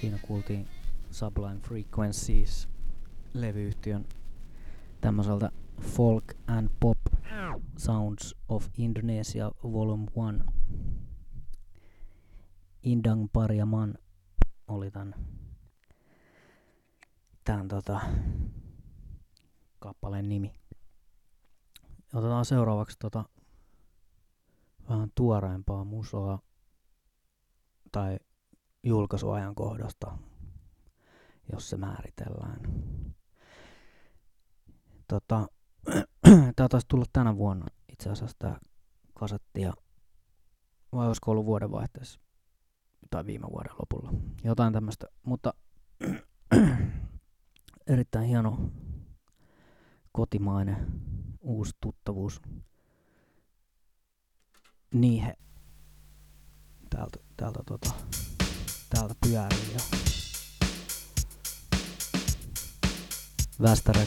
Siinä kuultiin Sublime Frequencies -levyyhtiön tämmöiseltä Folk and Pop Sounds of Indonesia Volume 1. Indang Pariaman oli tän kappaleen nimi. Otetaan seuraavaksi vähän tuoreempaa musaa tai julkaisuajankohdasta, jos se määritellään. Tää taisi tulla tänä vuonna itse asiassa tää kasetti, vai olisiko ollut vuodenvaihteessa tai viime vuoden lopulla. Jotain tämmöstä, mutta erittäin hieno kotimainen uusi tuttavuus. Niihe täältä pyörii ja Västärä